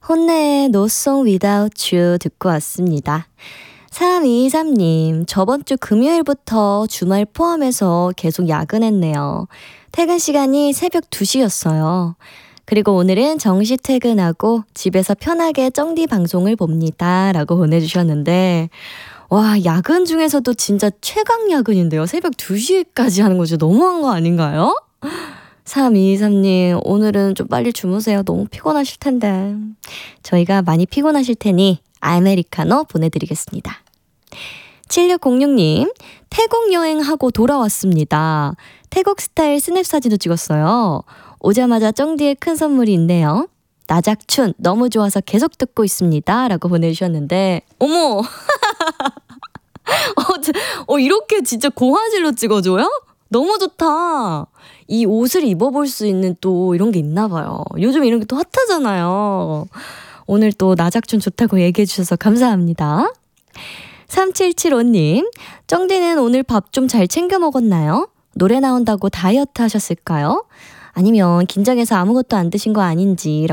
혼내의 No Song Without You 듣고 왔습니다. 3223님, 저번 주 금요일부터 주말 포함해서 계속 야근했네요. 퇴근 시간이 새벽 2시였어요. 그리고 오늘은 정시 퇴근하고 집에서 편하게 쩡디 방송을 봅니다. 라고 보내주셨는데, 와, 야근 중에서도 진짜 최강 야근인데요. 새벽 2시까지 하는 거 진짜 너무한 거 아닌가요? 3223님, 오늘은 좀 빨리 주무세요. 너무 피곤하실 텐데. 저희가 많이 피곤하실 테니 아메리카노 보내드리겠습니다. 7606님, 태국 여행하고 돌아왔습니다. 태국 스타일 스냅 사진도 찍었어요. 오자마자 쩡디의 큰 선물이 있네요. 나작춘 너무 좋아서 계속 듣고 있습니다. 라고 보내주셨는데, 어머! 이렇게 진짜 고화질로 찍어줘요? 너무 좋다. 이 옷을 입어볼 수 있는 또 이런 게 있나 봐요. 요즘 이런 게 또 핫하잖아요. 오늘 또 나작춘 좋다고 얘기해 주셔서 감사합니다. 3775님, 쩡디는 오늘 밥 좀 잘 챙겨 먹었나요? 노래 나온다고 다이어트 하셨을까요? 아니면 긴장해서 아무것도 안 드신 거 아닌지